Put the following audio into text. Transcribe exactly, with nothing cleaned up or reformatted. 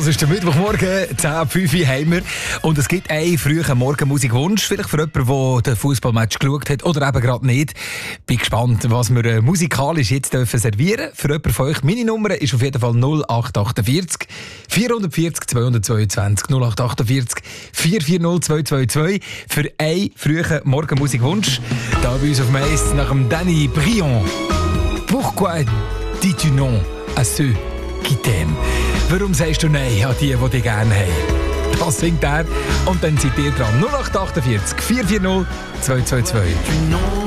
Das ist der Mittwochmorgen, zehn Uhr fünf haben wir. Und es gibt einen frühen Morgenmusikwunsch, vielleicht für jemanden, der den Fußballmatch geschaut hat oder eben gerade nicht. Bin gespannt, was wir äh, musikalisch jetzt dürfen servieren. Für jemanden von euch, meine Nummer ist auf jeden Fall null acht achtundvierzig vierhundertvierzig zweihundertzweiundzwanzig null acht achtundvierzig vierhundertvierzig zweihundertzweiundzwanzig für einen frühen Morgenmusikwunsch. Da bei uns auf dem Eis nach dem Danny Briand. Pourquoi dis-tu non à ceux qui t'aiment? Warum sagst du Nein an die, die dich gerne haben? Das singt er. Und dann seid ihr dran. null acht achtundvierzig vierhundertvierzig zweihundertzweiundzwanzig